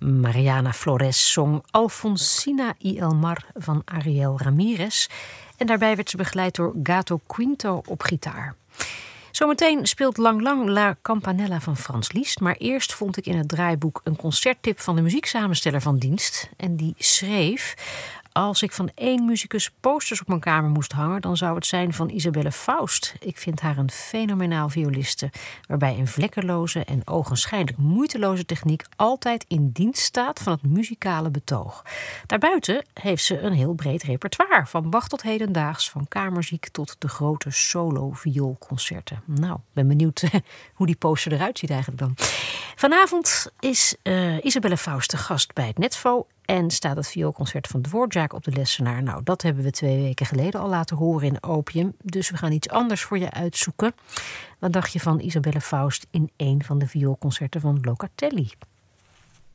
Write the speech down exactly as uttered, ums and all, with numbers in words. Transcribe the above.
Mariana Flores zong Alfonsina y el Mar van Ariel Ramirez. En daarbij werd ze begeleid door Gato Quinto op gitaar. Zometeen speelt Lang Lang La Campanella van Frans Liszt. Maar eerst vond ik in het draaiboek een concerttip van de muzieksamensteller van dienst. En die schreef: als ik van één muzikus posters op mijn kamer moest hangen, dan zou het zijn van Isabelle Faust. Ik vind haar een fenomenaal violiste, waarbij een vlekkeloze en ogenschijnlijk moeiteloze techniek altijd in dienst staat van het muzikale betoog. Daarbuiten heeft ze een heel breed repertoire, van Bach tot hedendaags, van kamermuziek tot de grote solo-vioolconcerten. Nou, ben benieuwd hoe die poster eruit ziet eigenlijk dan. Vanavond is uh, Isabelle Faust te gast bij het Netvo en staat het vioolconcert van Dvorak op de Lessenaar. Nou, dat hebben we twee weken geleden al laten horen in Opium. Dus we gaan iets anders voor je uitzoeken. Wat dacht je van Isabelle Faust in een van de vioolconcerten van Locatelli?